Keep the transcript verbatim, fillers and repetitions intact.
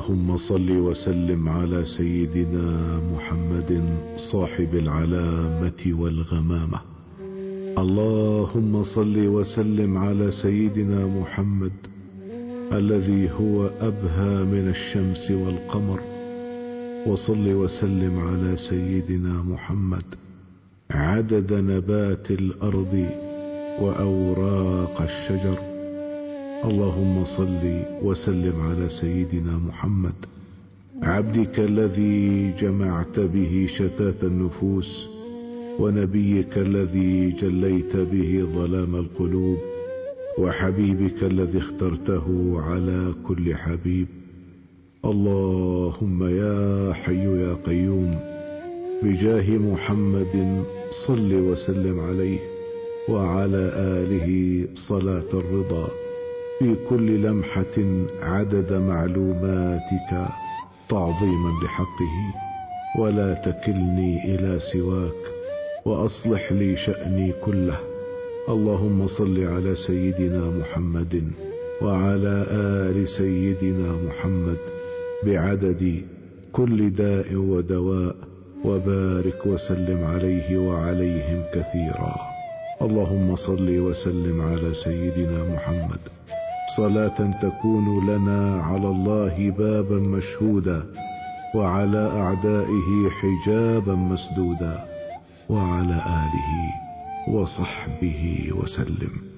اللهم صل وسلم على سيدنا محمد صاحب العلامة والغمامة. اللهم صل وسلم على سيدنا محمد الذي هو أبهى من الشمس والقمر. وصل وسلم على سيدنا محمد عدد نبات الأرض وأوراق الشجر. اللهم صل وسلم على سيدنا محمد عبدك الذي جمعت به شتات النفوس، ونبيك الذي جليت به ظلام القلوب، وحبيبك الذي اخترته على كل حبيب. اللهم يا حي يا قيوم بجاه محمد صل وسلم عليه وعلى آله صلاة الرضا في كل لمحة عدد معلوماتك تعظيما لحقه. ولا تكلني إلى سواك وأصلح لي شأني كله. اللهم صل على سيدنا محمد وعلى آل سيدنا محمد بعدد كل داء ودواء، وبارك وسلم عليه وعليهم كثيرا. اللهم صل وسلم على سيدنا محمد صلاة تكون لنا على الله بابا مشهودا، وعلى أعدائه حجابا مسدودا، وعلى آله وصحبه وسلم.